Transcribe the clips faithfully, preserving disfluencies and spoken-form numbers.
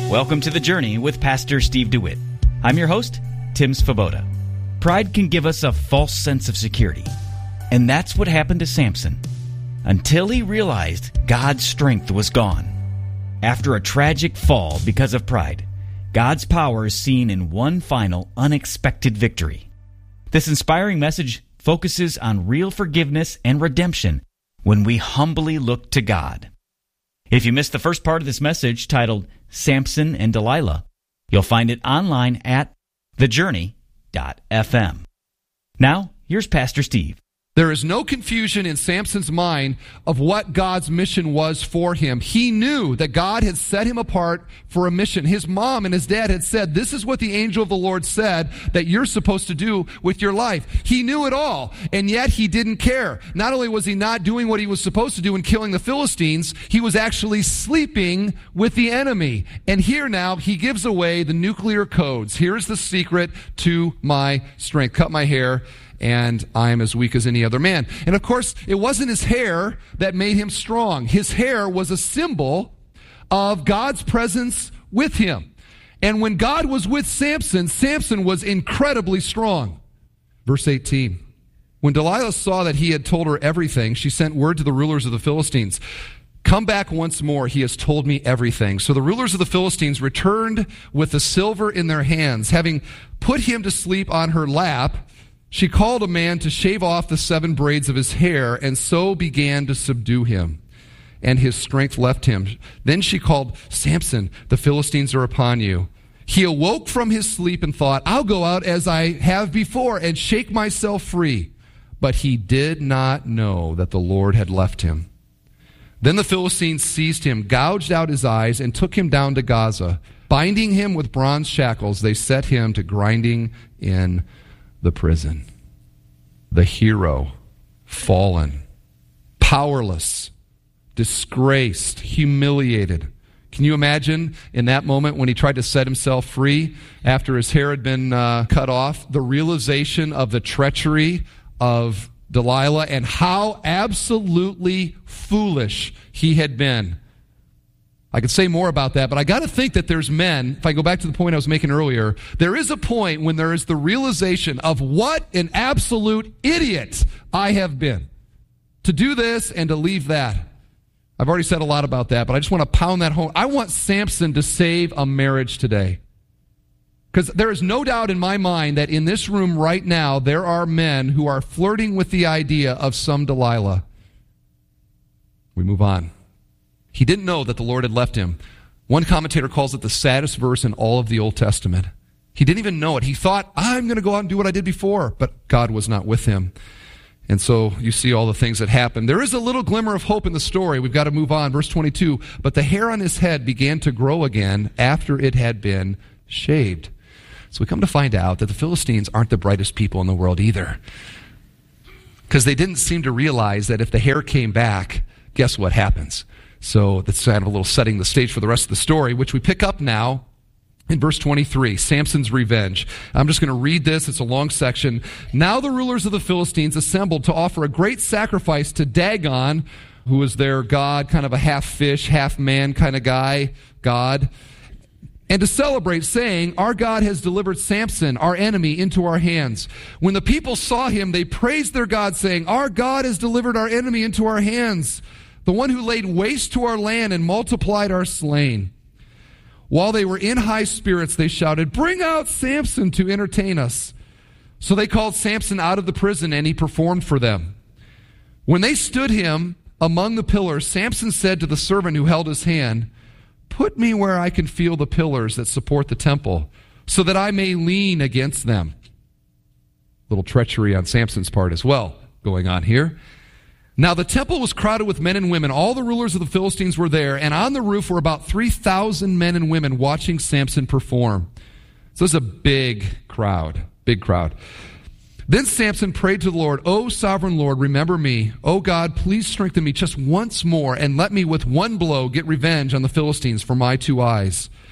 Welcome to The Journey with Pastor Steve DeWitt. I'm your host, Tim Svoboda. Pride can give us a false sense of security. And that's what happened to Samson. Until he realized God's strength was gone. After a tragic fall because of pride, God's power is seen in one final, unexpected victory. This inspiring message focuses on real forgiveness and redemption when we humbly look to God. If you missed the first part of this message titled Samson and Delilah, you'll find it online at the journey dot f m. Now, here's Pastor Steve. There is no confusion in Samson's mind of what God's mission was for him. He knew that God had set him apart for a mission. His mom and his dad had said, this is what the angel of the Lord said that you're supposed to do with your life. He knew it all, and yet he didn't care. Not only was he not doing what he was supposed to do in killing the Philistines, he was actually sleeping with the enemy. And here now, he gives away the nuclear codes. Here's the secret to my strength. Cut my hair, and I am as weak as any other man. And of course, it wasn't his hair that made him strong. His hair was a symbol of God's presence with him. And when God was with Samson, Samson was incredibly strong. Verse eighteen. When Delilah saw that he had told her everything, she sent word to the rulers of the Philistines. Come back once more, he has told me everything. So the rulers of the Philistines returned with the silver in their hands. Having put him to sleep on her lap, she called a man to shave off the seven braids of his hair, and so began to subdue him. And his strength left him. Then she called, Samson, the Philistines are upon you. He awoke from his sleep and thought, I'll go out as I have before and shake myself free. But he did not know that the Lord had left him. Then the Philistines seized him, gouged out his eyes, and took him down to Gaza. Binding him with bronze shackles, they set him to grinding in the prison. The hero, fallen, powerless, disgraced, humiliated. Can you imagine in that moment when he tried to set himself free after his hair had been uh, cut off, the realization of the treachery of Delilah and how absolutely foolish he had been? I could say more about that, but I got to think that there's men, if I go back to the point I was making earlier, there is a point when there is the realization of what an absolute idiot I have been. To do this and to leave that. I've already said a lot about that, but I just want to pound that home. I want Samson to save a marriage today. Because there is no doubt in my mind that in this room right now, there are men who are flirting with the idea of some Delilah. We move on. He didn't know that the Lord had left him. One commentator calls it the saddest verse in all of the Old Testament. He didn't even know it. He thought, I'm going to go out and do what I did before. But God was not with him. And so you see all the things that happened. There is a little glimmer of hope in the story. We've got to move on. Verse twenty-two. But the hair on his head began to grow again after it had been shaved. So we come to find out that the Philistines aren't the brightest people in the world either. Because they didn't seem to realize that if the hair came back, guess what happens? So that's kind of a little setting the stage for the rest of the story, which we pick up now in verse twenty-three, Samson's revenge. I'm just going to read this. It's a long section. Now the rulers of the Philistines assembled to offer a great sacrifice to Dagon, who was their god, kind of a half fish, half man kind of guy, god, and to celebrate, saying, our God has delivered Samson, our enemy, into our hands. When the people saw him, they praised their God, saying, our God has delivered our enemy into our hands, the one who laid waste to our land and multiplied our slain. While they were in high spirits, they shouted, bring out Samson to entertain us. So they called Samson out of the prison, and he performed for them. When they stood him among the pillars, Samson said to the servant who held his hand, put me where I can feel the pillars that support the temple, so that I may lean against them. Little treachery on Samson's part as well going on here. Now the temple was crowded with men and women. All the rulers of the Philistines were there, and on the roof were about three thousand men and women watching Samson perform. So it's a big crowd, big crowd. Then Samson prayed to the Lord, O sovereign Lord, remember me. O God, please strengthen me just once more, and let me with one blow get revenge on the Philistines for my two eyes.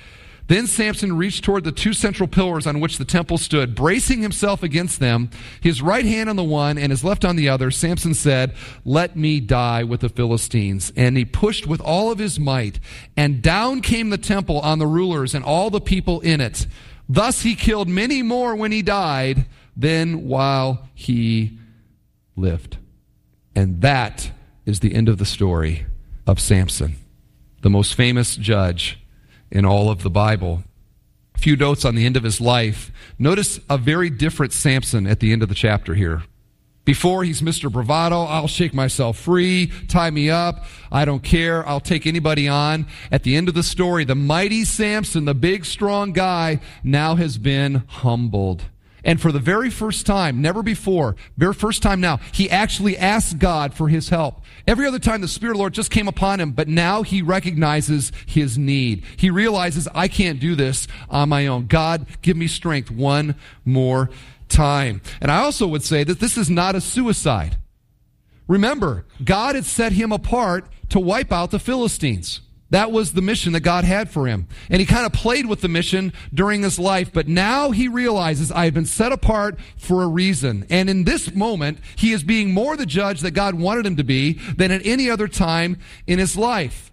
Then Samson reached toward the two central pillars on which the temple stood. Bracing himself against them, his right hand on the one and his left on the other, Samson said, "Let me die with the Philistines." And he pushed with all of his might, and down came the temple on the rulers and all the people in it. Thus he killed many more when he died than while he lived. And that is the end of the story of Samson, the most famous judge in all of the Bible. A few notes on the end of his life. Notice a very different Samson at the end of the chapter here. Before, he's Mister Bravado. I'll shake myself free, tie me up, I don't care, I'll take anybody on. At the end of the story, the mighty Samson, the big, strong guy, now has been humbled. And for the very first time, never before, very first time now, he actually asked God for his help. Every other time the Spirit of the Lord just came upon him, but now he recognizes his need. He realizes, I can't do this on my own. God, give me strength one more time. And I also would say that this is not a suicide. Remember, God had set him apart to wipe out the Philistines. That was the mission that God had for him. And he kind of played with the mission during his life, but now he realizes, I have been set apart for a reason. And in this moment, he is being more the judge that God wanted him to be than at any other time in his life.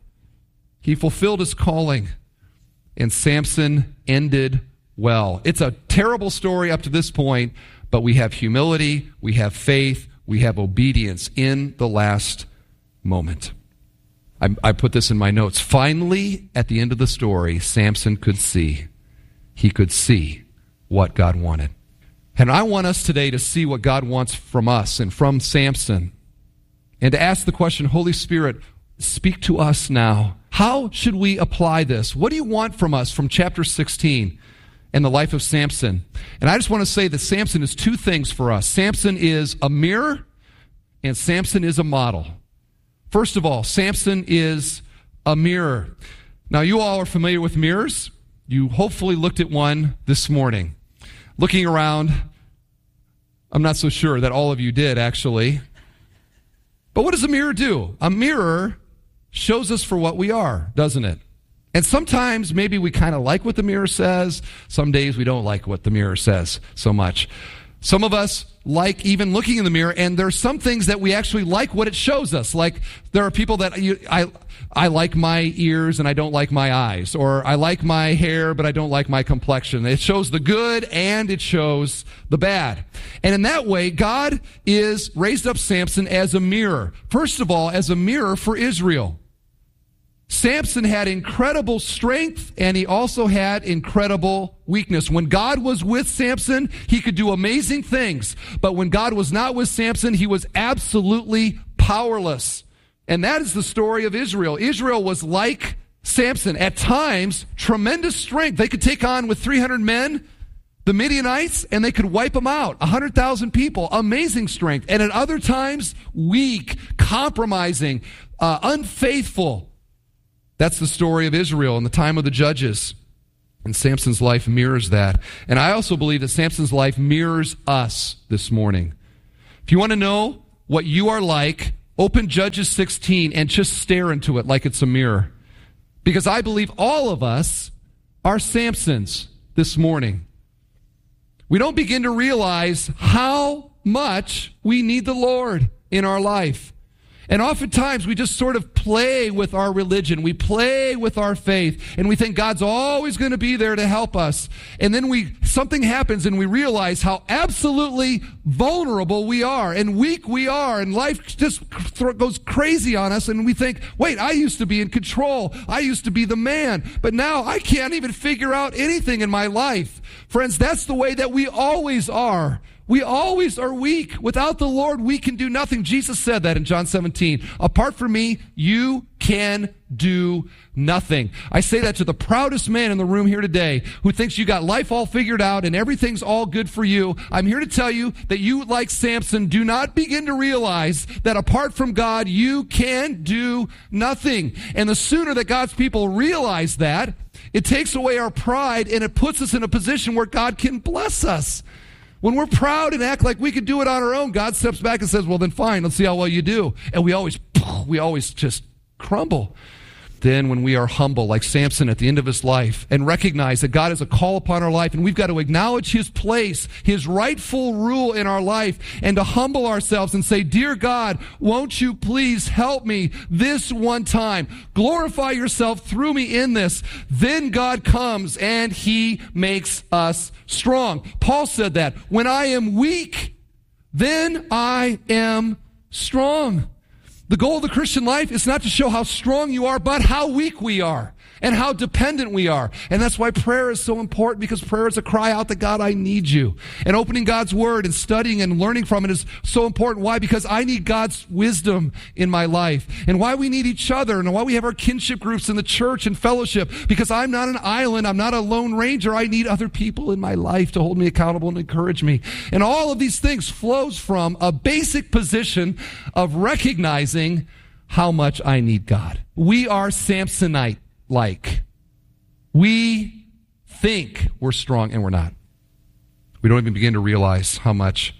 He fulfilled his calling, and Samson ended well. It's a terrible story up to this point, but we have humility, we have faith, we have obedience in the last moment. I, I put this in my notes. Finally, at the end of the story, Samson could see. He could see what God wanted. And I want us today to see what God wants from us and from Samson. And to ask the question, Holy Spirit, speak to us now. How should we apply this? What do you want from us from chapter sixteen and the life of Samson? And I just want to say that Samson is two things for us. Samson is a mirror, and Samson is a model. First of all, Samson is a mirror. Now, you all are familiar with mirrors. You hopefully looked at one this morning. Looking around, I'm not so sure that all of you did, actually. But what does a mirror do? A mirror shows us for what we are, doesn't it? And sometimes maybe we kind of like what the mirror says. Some days we don't like what the mirror says so much. Some of us like even looking in the mirror, and there's some things that we actually like what it shows us. Like there are people that you, I I like my ears and I don't like my eyes, or I like my hair but I don't like my complexion. It shows the good and it shows the bad. And in that way, God is raised up Samson as a mirror. First of all, as a mirror for Israel. Samson had incredible strength, and he also had incredible weakness. When God was with Samson, he could do amazing things. But when God was not with Samson, he was absolutely powerless. And that is the story of Israel. Israel was like Samson. At times, tremendous strength. They could take on with three hundred men the Midianites, and they could wipe them out. one hundred thousand people. Amazing strength. And at other times, weak, compromising, uh, unfaithful. That's the story of Israel in the time of the judges. And Samson's life mirrors that. And I also believe that Samson's life mirrors us this morning. If you want to know what you are like, open Judges sixteen and just stare into it like it's a mirror. Because I believe all of us are Samsons this morning. We don't begin to realize how much we need the Lord in our life. And oftentimes we just sort of play with our religion. We play with our faith. And we think God's always going to be there to help us. And then we something happens and we realize how absolutely vulnerable we are and weak we are. And life just goes crazy on us. And we think, wait, I used to be in control. I used to be the man. But now I can't even figure out anything in my life. Friends, that's the way that we always are. We always are weak. Without the Lord, we can do nothing. Jesus said that in John seventeen. Apart from me, you can do nothing. I say that to the proudest man in the room here today who thinks you got life all figured out and everything's all good for you. I'm here to tell you that you, like Samson, do not begin to realize that apart from God, you can do nothing. And the sooner that God's people realize that, it takes away our pride and it puts us in a position where God can bless us. When we're proud and act like we could do it on our own, God steps back and says, well, then fine, let's see how well you do. And we always, we always just crumble. then when we are humble, like Samson at the end of his life, and recognize that God has a call upon our life, and we've got to acknowledge his place, his rightful rule in our life, and to humble ourselves and say, dear God, won't you please help me this one time? Glorify yourself through me in this. Then God comes and he makes us strong. Paul said that, when I am weak, then I am strong. The goal of the Christian life is not to show how strong you are, but how weak we are and how dependent we are. And that's why prayer is so important, because prayer is a cry out that, God, I need you. And opening God's word and studying and learning from it is so important. Why? Because I need God's wisdom in my life. And why we need each other, and why we have our kinship groups in the church and fellowship. Because I'm not an island. I'm not a lone ranger. I need other people in my life to hold me accountable and encourage me. And all of these things flows from a basic position of recognizing how much I need God. We are Samsonite. Like, we think we're strong and we're not. We don't even begin to realize how much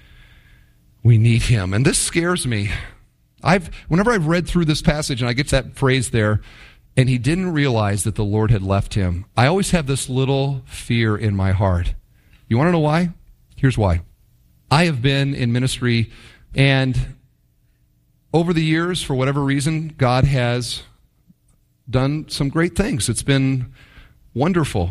we need him. And this scares me. I've, whenever I've read through this passage and I get to that phrase there, and he didn't realize that the Lord had left him, I always have this little fear in my heart. You want to know why? Here's why. I have been in ministry, and over the years, for whatever reason, God has done some great things. It's been wonderful.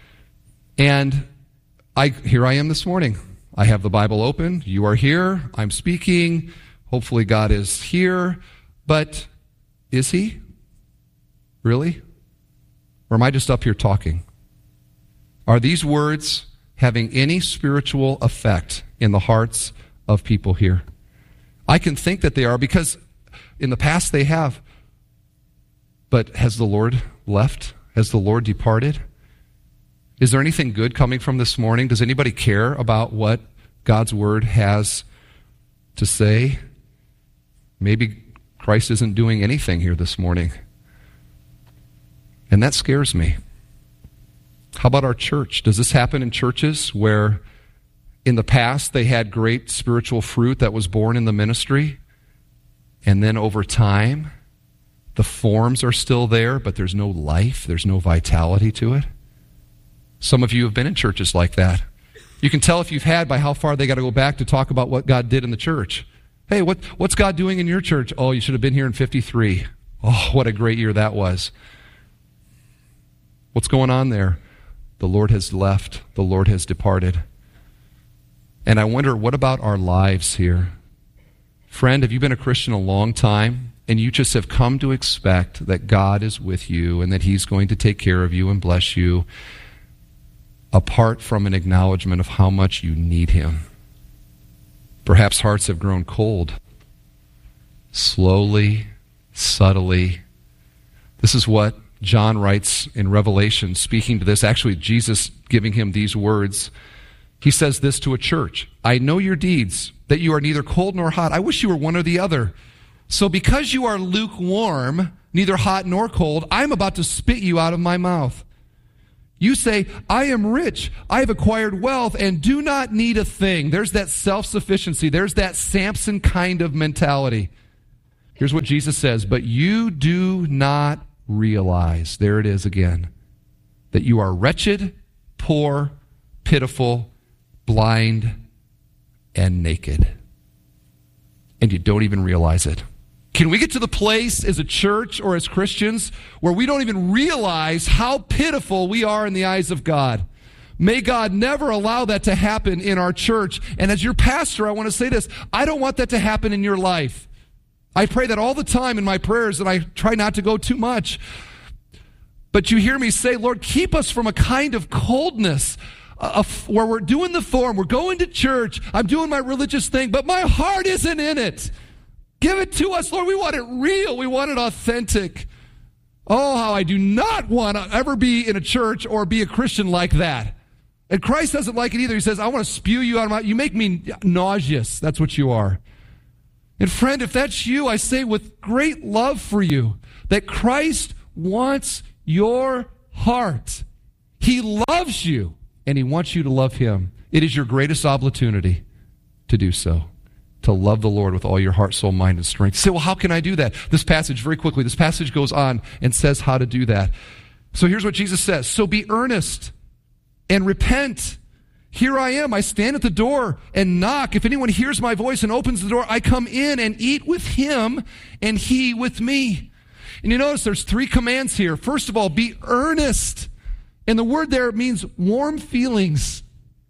And I here I am this morning. I have the Bible open. You are here. I'm speaking. Hopefully God is here. But is he? Really? Or am I just up here talking? Are these words having any spiritual effect in the hearts of people here? I can think that they are, because in the past they have. But has the Lord left? Has the Lord departed? Is there anything good coming from this morning? Does anybody care about what God's word has to say? Maybe Christ isn't doing anything here this morning. And that scares me. How about our church? Does this happen in churches where in the past they had great spiritual fruit that was born in the ministry, and then over time the forms are still there, but there's no life, there's no vitality to it? Some of you have been in churches like that. You can tell if you've had by how far they got to go back to talk about what God did in the church. Hey, what, what's God doing in your church? Oh, you should have been here in fifty-three. Oh, what a great year that was. What's going on there? The Lord has left. The Lord has departed. And I wonder, what about our lives here? Friend, have you been a Christian a long time, and you just have come to expect that God is with you and that he's going to take care of you and bless you, apart from an acknowledgement of how much you need him? Perhaps hearts have grown cold. Slowly, subtly. This is what John writes in Revelation, speaking to this, actually Jesus giving him these words. He says this to a church: I know your deeds, that you are neither cold nor hot. I wish you were one or the other. So because you are lukewarm, neither hot nor cold, I'm about to spit you out of my mouth. You say, I am rich, I have acquired wealth, and do not need a thing. There's that self-sufficiency. There's that Samson kind of mentality. Here's what Jesus says: but you do not realize, there it is again, that you are wretched, poor, pitiful, blind, and naked. And you don't even realize it. Can we get to the place as a church or as Christians where we don't even realize how pitiful we are in the eyes of God? May God never allow that to happen in our church. And as your pastor, I want to say this: I don't want that to happen in your life. I pray that all the time in my prayers, and I try not to go too much. But you hear me say, Lord, keep us from a kind of coldness uh, where we're doing the form, we're going to church, I'm doing my religious thing, but my heart isn't in it. Give it to us, Lord. We want it real. We want it authentic. Oh, how I do not want to ever be in a church or be a Christian like that. And Christ doesn't like it either. He says, I want to spew you out of my... You make me nauseous. That's what you are. And friend, if that's you, I say with great love for you, that Christ wants your heart. He loves you, and he wants you to love him. It is your greatest opportunity to do so. to love the Lord with all your heart, soul, mind, and strength. You say, well, how can I do that? This passage, very quickly, this passage goes on and says how to do that. So here's what Jesus says. So be earnest and repent. Here I am. I stand at the door and knock. If anyone hears my voice and opens the door, I come in and eat with him and he with me. And you notice there's three commands here. First of all, be earnest. And the word there means warm feelings.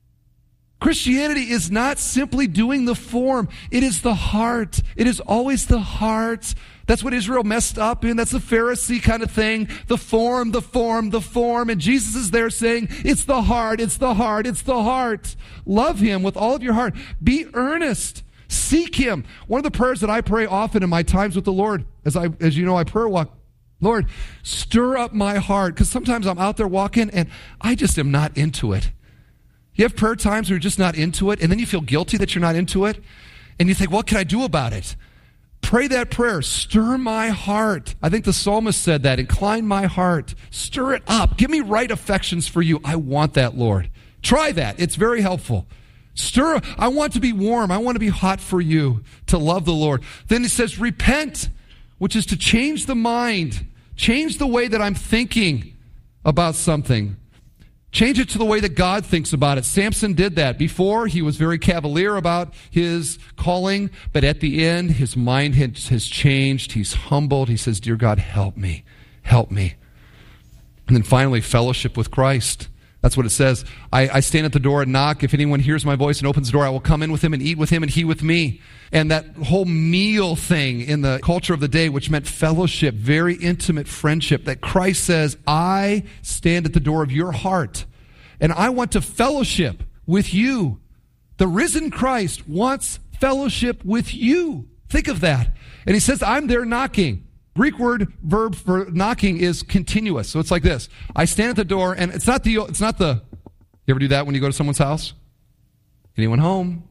Christianity is not simply doing the form. It is the heart. It is always the heart. That's what Israel messed up in. That's the Pharisee kind of thing. The form, the form, the form. And Jesus is there saying, it's the heart, it's the heart, it's the heart. Love him with all of your heart. Be earnest. Seek him. One of the prayers that I pray often in my times with the Lord, as I, as you know, I prayer walk, Lord, stir up my heart. Because sometimes I'm out there walking and I just am not into it. You have prayer times where you're just not into it, and then you feel guilty that you're not into it, and you think, what can I do about it? Pray that prayer, stir my heart. I think the psalmist said that, incline my heart, stir it up. Give me right affections for you. I want that, Lord. Try that. It's very helpful. Stir, I want to be warm. I want to be hot for you, to love the Lord. Then he says, repent, which is to change the mind, change the way that I'm thinking about something. Change it to the way that God thinks about it. Samson did that. Before, he was very cavalier about his calling, but at the end, his mind has changed. He's humbled. He says, dear God, help me. Help me. And then finally, fellowship with Christ. That's what it says. I, I stand at the door and knock. If anyone hears my voice and opens the door, I will come in with him and eat with him and he with me. And that whole meal thing in the culture of the day, which meant fellowship, very intimate friendship, that Christ says, I stand at the door of your heart and I want to fellowship with you. The risen Christ wants fellowship with you. Think of that. And he says, I'm there knocking. Greek word verb for knocking is continuous. So it's like this. I stand at the door, and it's not the, it's not the, you ever do that when you go to someone's house? Anyone home?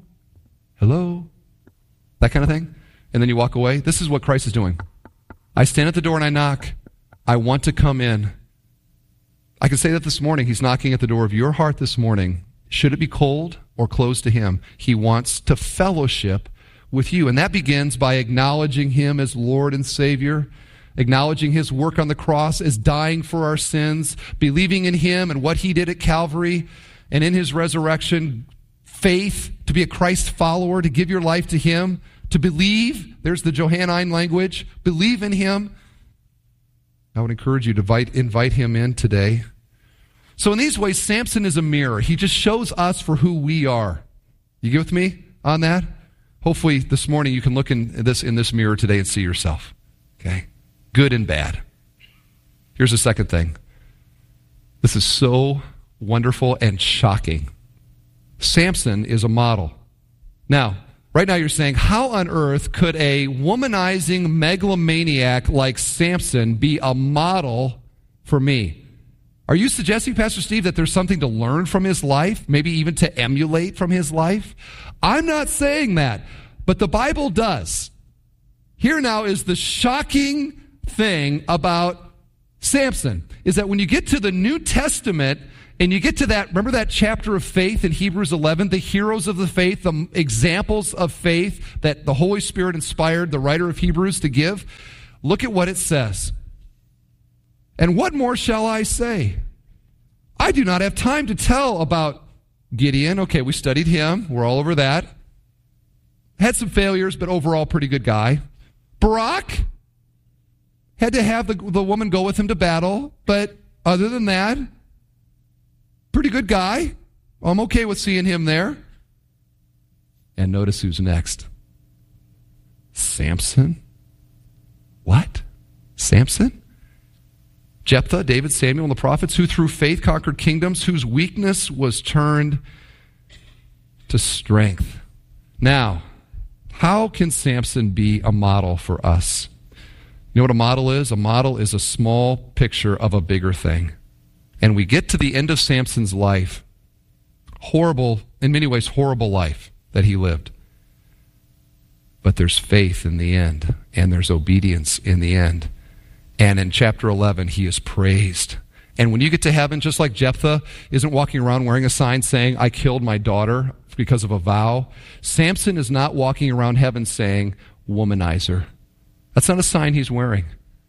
Hello? That kind of thing? And then you walk away. This is what Christ is doing. I stand at the door and I knock. I want to come in. I can say that this morning. He's knocking at the door of your heart this morning. Should it be cold or closed to him? He wants to fellowship with you. And that begins by acknowledging him as Lord and Savior, acknowledging his work on the cross as dying for our sins, believing in him and what he did at Calvary and in his resurrection, faith, to be a Christ follower, to give your life to him, to believe, there's the Johannine language, believe in him. I would encourage you to invite, invite him in today. So in these ways, Samson is a mirror. He just shows us for who we are. You get with me on that? Hopefully this morning you can look in this in this mirror today and see yourself. Okay? Good and bad. Here's the second thing. This is so wonderful and shocking. Samson is a model. Now, right now you're saying, how on earth could a womanizing megalomaniac like Samson be a model for me? Are you suggesting, Pastor Steve, that there's something to learn from his life, maybe even to emulate from his life? I'm not saying that, but the Bible does. Here now is the shocking thing about Samson, is that when you get to the New Testament and you get to that, remember that chapter of faith in Hebrews eleven, the heroes of the faith, the examples of faith that the Holy Spirit inspired the writer of Hebrews to give? Look at what it says. And what more shall I say? I do not have time to tell about Gideon. Okay, we studied him. We're all over that. Had some failures, but overall pretty good guy. Barak had to have the, the woman go with him to battle, but other than that, pretty good guy. I'm okay with seeing him there. And notice who's next. Samson. What? Samson? Jephthah, David, Samuel, and the prophets, who through faith conquered kingdoms, whose weakness was turned to strength. Now, how can Samson be a model for us? You know what a model is? A model is a small picture of a bigger thing. And we get to the end of Samson's life, horrible, in many ways, horrible life that he lived. But there's faith in the end, and there's obedience in the end. And in chapter eleven, he is praised And when you get to heaven, just like Jephthah isn't walking around wearing a sign saying, I killed my daughter because of a vow, Samson is not walking around heaven saying, womanizer. That's not a sign he's wearing.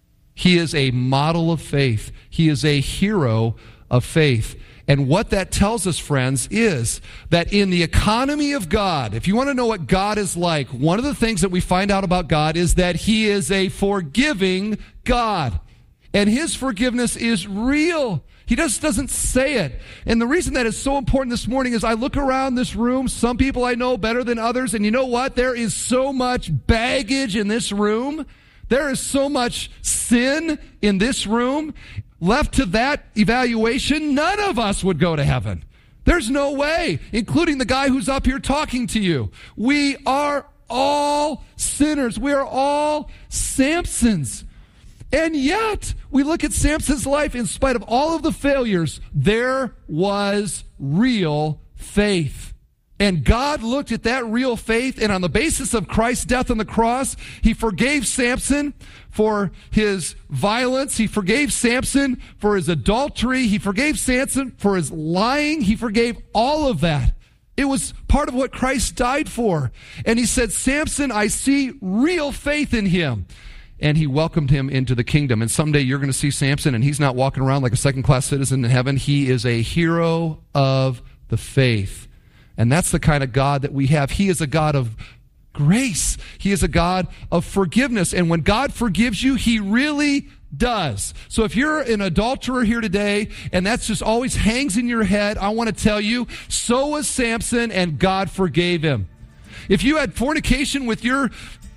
He is a model of faith. He is a hero of faith. And what that tells us, friends, is that in the economy of God, if you want to know what God is like, one of the things that we find out about God is that he is a forgiving God. And his forgiveness is real. He just doesn't say it. And the reason that is so important this morning is I look around this room, some people I know better than others, and you know what? There is so much baggage in this room. There is so much sin in this room. Left to that evaluation, none of us would go to heaven. There's no way, including the guy who's up here talking to you. We are all sinners. We are all Samsons. And yet, we look at Samson's life, in spite of all of the failures, there was real faith. And God looked at that real faith, and on the basis of Christ's death on the cross, he forgave Samson for his violence. He forgave Samson for his adultery. He forgave Samson for his lying. He forgave all of that. It was part of what Christ died for. And he said, Samson, I see real faith in him. And he welcomed him into the kingdom. And someday you're going to see Samson, and he's not walking around like a second-class citizen in heaven. He is a hero of the faith. And that's the kind of God that we have. He is a God of grace. He is a God of forgiveness. And when God forgives you, he really does. So if you're an adulterer here today, and that's just always hangs in your head, I want to tell you, so was Samson, and God forgave him. If you had fornication with your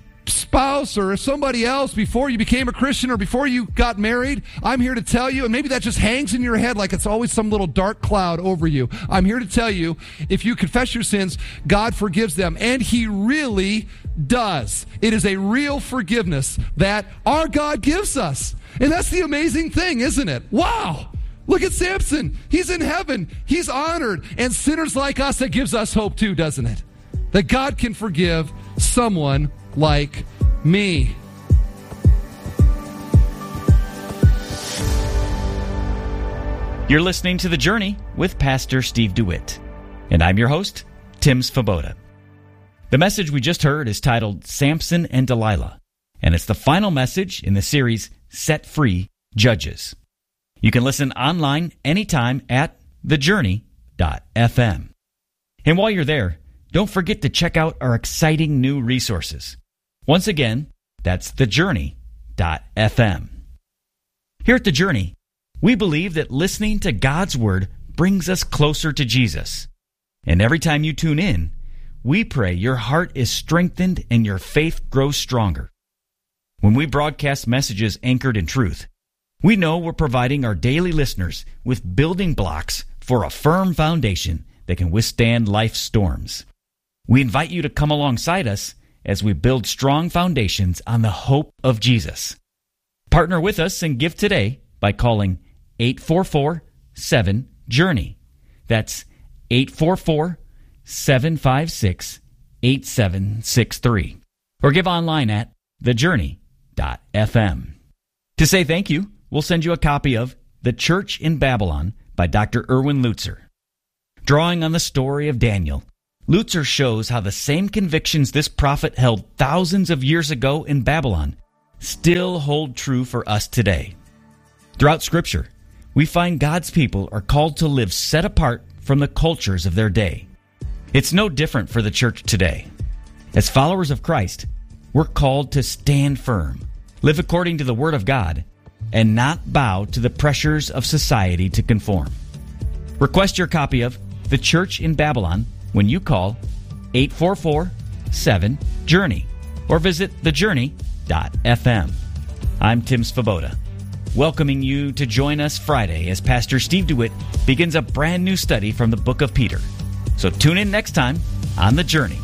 spouse or somebody else before you became a Christian or before you got married, I'm here to tell you, and maybe that just hangs in your head like it's always some little dark cloud over you. I'm here to tell you, if you confess your sins, God forgives them, and he really does. It is a real forgiveness that our God gives us. And that's the amazing thing, isn't it? Wow! Look at Samson. He's in heaven. He's honored. And sinners like us, that gives us hope too, doesn't it? That God can forgive someone like me. You're listening to The Journey with Pastor Steve DeWitt. And I'm your host, Tim Svoboda. The message we just heard is titled Samson and Delilah, and it's the final message in the series Set Free Judges. You can listen online anytime at the journey dot f m. And while you're there, don't forget to check out our exciting new resources. Once again, that's the journey dot f m. Here at The Journey, we believe that listening to God's Word brings us closer to Jesus. And every time you tune in, we pray your heart is strengthened and your faith grows stronger. When we broadcast messages anchored in truth, we know we're providing our daily listeners with building blocks for a firm foundation that can withstand life's storms. We invite you to come alongside us as we build strong foundations on the hope of Jesus. Partner with us and give today by calling eight four four, seven, journey. That's eight four four, seven five six, eight seven six three. Or give online at the journey dot f m. To say thank you, we'll send you a copy of The Church in Babylon by Doctor Erwin Lutzer. Drawing on the story of Daniel, Lutzer shows how the same convictions this prophet held thousands of years ago in Babylon still hold true for us today. Throughout Scripture, we find God's people are called to live set apart from the cultures of their day. It's no different for the church today. As followers of Christ, we're called to stand firm, live according to the Word of God, and not bow to the pressures of society to conform. Request your copy of The Church in Babylon when you call eight four four, seven, journey or visit the journey dot f m. I'm Tim Svoboda, welcoming you to join us Friday as Pastor Steve DeWitt begins a brand new study from the book of Peter. So tune in next time on The Journey.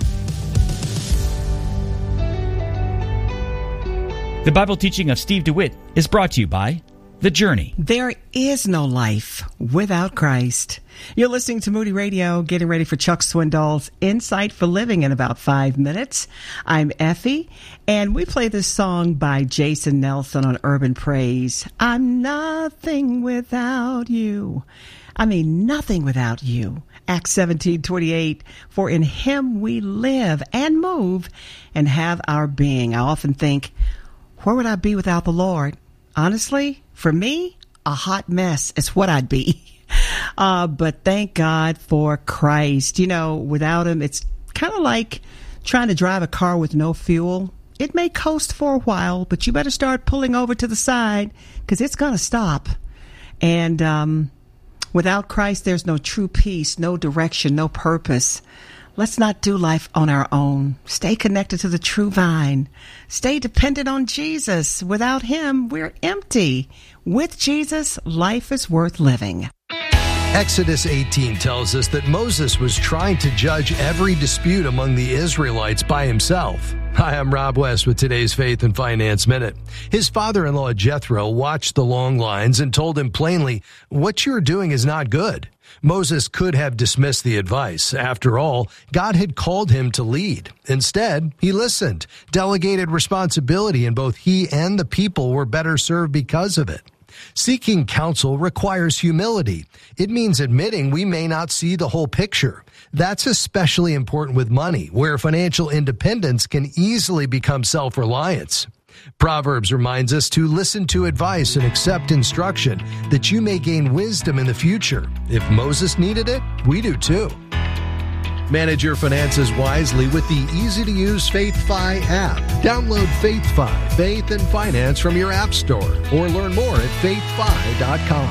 The Bible teaching of Steve DeWitt is brought to you by The Journey. There is no life without Christ. You're listening to Moody Radio, getting ready for Chuck Swindoll's Insight for Living in about five minutes. I'm Effie, and we play this song by Jason Nelson on Urban Praise. I'm nothing without you. I mean, nothing without you. Acts seventeen twenty-eight, for in him we live and move and have our being. I often think, where would I be without the Lord? Honestly, for me, a hot mess is what I'd be. Uh, but thank God for Christ. You know, without him, it's kind of like trying to drive a car with no fuel. It may coast for a while, but you better start pulling over to the side because it's going to stop. And um, without Christ, there's no true peace, no direction, no purpose. Let's not do life on our own. Stay connected to the true vine. Stay dependent on Jesus. Without him, we're empty. With Jesus, life is worth living. Exodus eighteen tells us that Moses was trying to judge every dispute among the Israelites by himself. Hi, I'm Rob West with today's Faith and Finance Minute. His father-in-law Jethro watched the long lines and told him plainly, "What you're doing is not good." Moses could have dismissed the advice. After all, God had called him to lead. Instead, he listened, delegated responsibility, and both he and the people were better served because of it. Seeking counsel requires humility. It means admitting we may not see the whole picture. That's especially important with money, where financial independence can easily become self-reliance. Proverbs reminds us to listen to advice and accept instruction, that you may gain wisdom in the future. If Moses needed it, we do too. Manage your finances wisely with the easy-to-use FaithFi app. Download FaithFi, Faith and Finance from your app store, or learn more at faith fi dot com.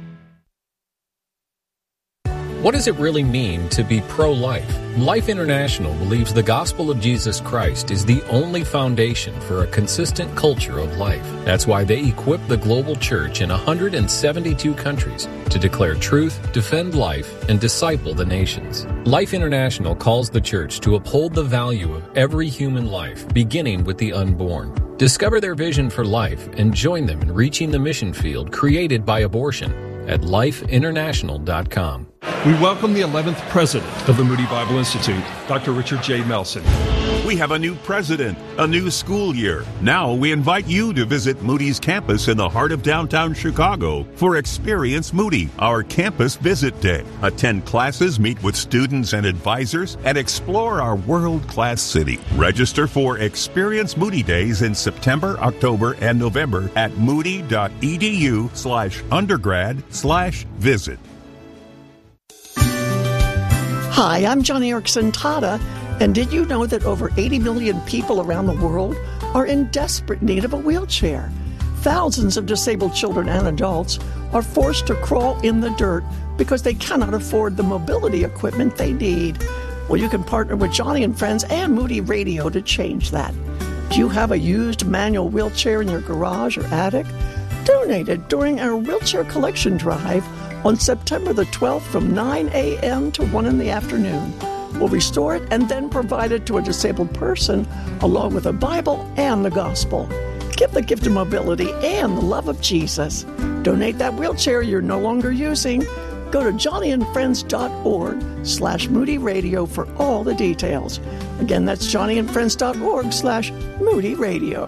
What does it really mean to be pro-life? Life International believes the gospel of Jesus Christ is the only foundation for a consistent culture of life. That's why they equip the global church in one hundred seventy-two countries to declare truth, defend life, and disciple the nations. Life International calls the church to uphold the value of every human life, beginning with the unborn. Discover their vision for life and join them in reaching the mission field created by abortion at life international dot com. We welcome the eleventh president of the Moody Bible Institute, Doctor Richard J. Melson. We have a new president, a new school year. Now we invite you to visit Moody's campus in the heart of downtown Chicago for Experience Moody, our campus visit day. Attend classes, meet with students and advisors, and explore our world-class city. Register for Experience Moody Days in September, October, and November at moody.edu slash undergrad slash visit. Hi, I'm Johnny Erickson Tada, and did you know that over eighty million people around the world are in desperate need of a wheelchair? Thousands of disabled children and adults are forced to crawl in the dirt because they cannot afford the mobility equipment they need. Well, you can partner with Johnny and Friends and Moody Radio to change that. Do you have a used manual wheelchair in your garage or attic? Donate it during our wheelchair collection drive on September the twelfth from nine a.m. to one in the afternoon. We'll restore it and then provide it to a disabled person along with a Bible and the gospel. Give the gift of mobility and the love of Jesus. Donate that wheelchair you're no longer using. Go to johnnyandfriends.org slash Moody Radio for all the details. Again, that's johnnyandfriends.org slash Moody Radio.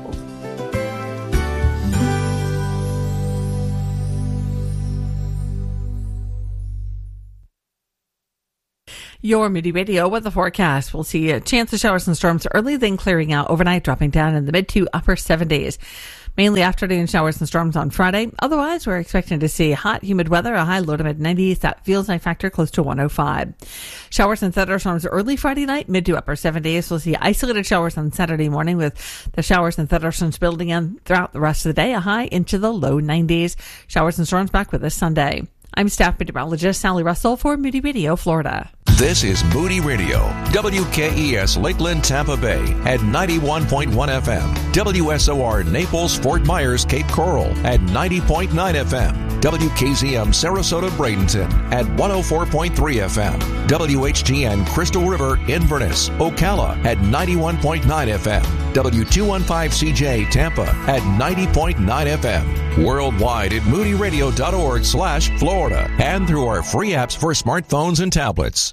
Your Moody Radio weather forecast. We'll see a chance of showers and storms early, then clearing out overnight, dropping down in the mid to upper seventies. Mainly afternoon showers and storms on Friday. Otherwise, we're expecting to see hot, humid weather, a high low to mid nineties. That feels night factor close to one oh five. Showers and thunderstorms early Friday night, mid to upper seventies. We'll see isolated showers on Saturday morning with the showers and thunderstorms building in throughout the rest of the day, a high into the low nineties. Showers and storms back with us Sunday. I'm staff meteorologist Sally Russell for Moody Radio, Florida. This is Moody Radio, W K E S Lakeland, Tampa Bay at ninety-one point one F M, W S O R Naples, Fort Myers, Cape Coral at ninety point nine F M, W K Z M Sarasota, Bradenton at one oh four point three F M, W H T N Crystal River, Inverness, Ocala at ninety-one point nine F M, W two fifteen C J Tampa at ninety point nine F M. Worldwide at moody radio dot org slash Florida and through our free apps for smartphones and tablets.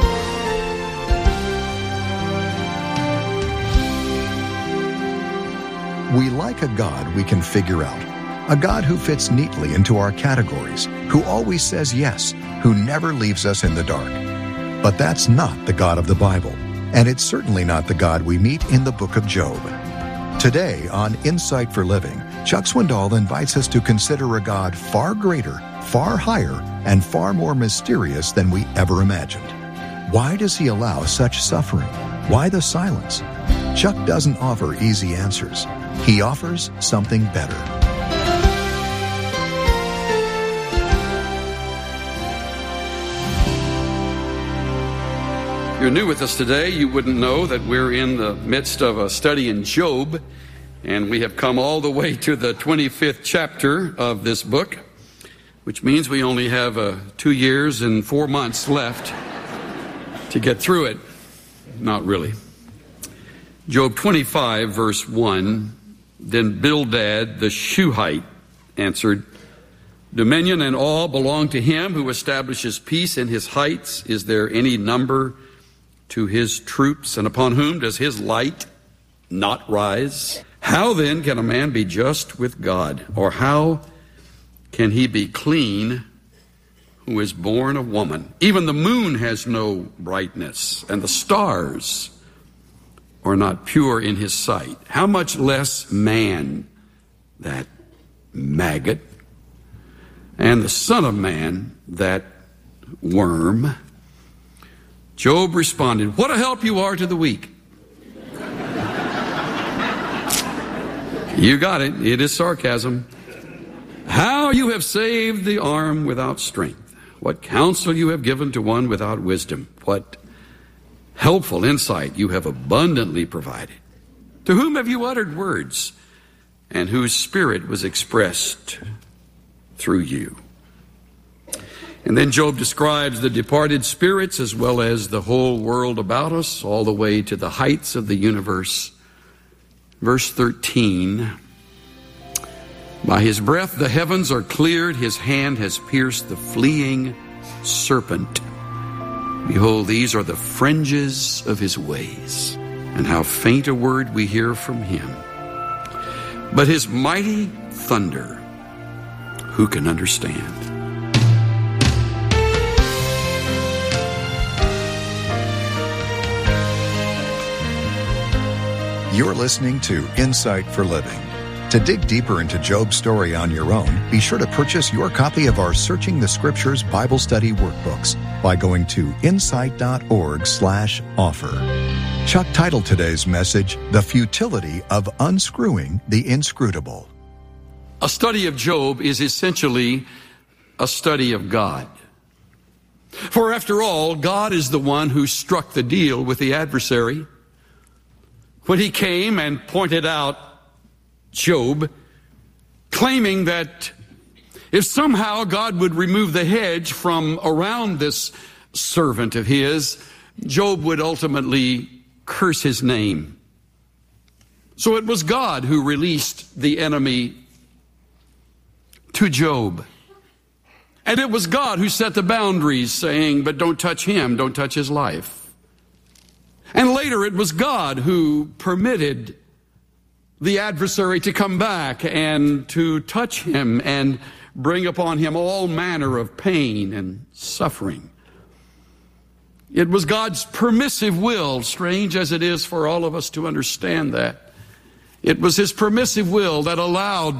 We like a God we can figure out, a God who fits neatly into our categories, who always says yes, who never leaves us in the dark. But that's not the God of the Bible, and it's certainly not the God we meet in the book of Job. Today on Insight for Living, Chuck Swindoll invites us to consider a God far greater, far higher, and far more mysterious than we ever imagined. Why does he allow such suffering? Why the silence? Chuck doesn't offer easy answers. He offers something better. If you're new with us today, you wouldn't know that we're in the midst of a study in Job, and we have come all the way to the twenty-fifth chapter of this book, which means we only have uh, two years and four months left to get through it. Not really. Job twenty-five, verse one, then Bildad the Shuhite answered, dominion and all belong to him who establishes peace in his heights. Is there any number to his troops? And upon whom does his light not rise? How then can a man be just with God? Or how can he be clean who is born of woman? Even the moon has no brightness, and the stars are not pure in his sight. How much less man, that maggot, and the Son of Man, that worm? Job responded, what a help you are to the weak. You got it. It is sarcasm. How you have saved the arm without strength. What counsel you have given to one without wisdom. What helpful insight you have abundantly provided. To whom have you uttered words, and whose spirit was expressed through you? And then Job describes the departed spirits as well as the whole world about us, all the way to the heights of the universe. Verse thirteen, by his breath the heavens are cleared, his hand has pierced the fleeing serpent. Behold, these are the fringes of his ways, and how faint a word we hear from him. But his mighty thunder, who can understand? You're listening to Insight for Living. To dig deeper into Job's story on your own, be sure to purchase your copy of our Searching the Scriptures Bible Study Workbooks by going to insight dot org slash offer. Chuck titled today's message, The Futility of Unscrewing the Inscrutable. A study of Job is essentially a study of God. For after all, God is the one who struck the deal with the adversary. When he came and pointed out Job, claiming that if somehow God would remove the hedge from around this servant of his, Job would ultimately curse his name. So it was God who released the enemy to Job. And it was God who set the boundaries, saying, but don't touch him, don't touch his life. And later it was God who permitted the adversary to come back and to touch him and bring upon him all manner of pain and suffering. It was God's permissive will, strange as it is for all of us to understand that. It was his permissive will that allowed